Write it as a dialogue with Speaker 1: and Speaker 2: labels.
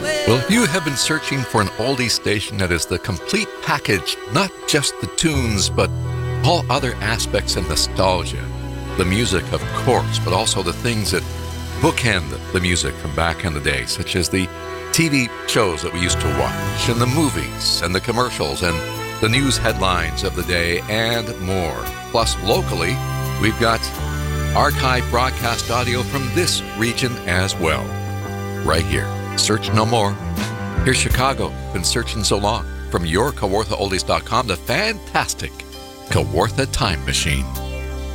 Speaker 1: Well, if you have been searching for an oldie station that is the complete package, not just the tunes, but all other aspects of nostalgia, the music, of course, but also the things that bookend the music from back in the day, such as the TV shows that we used to watch, and the movies, and the commercials, and the news headlines of the day, and more. Plus, locally, we've got archive broadcast audio from this region as well. Right here. Search no more. Here's Chicago. Been searching so long. From your KawarthaOldies.com, the fantastic Kawartha Time Machine.